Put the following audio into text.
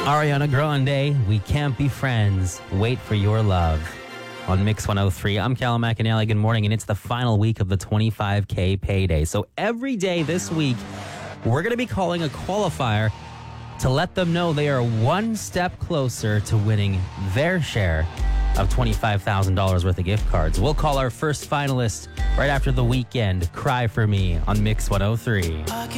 Ariana Grande, We Can't Be Friends. Wait for Your Love on Mix 103. I'm Callum McAnally. Good morning, and it's the final week of the 25K payday. So every day this week, we're going to be calling a qualifier to let them know they are one step closer to winning their share of $25,000 worth of gift cards. We'll call our first finalist right after The Weekend, Cry For Me on Mix 103.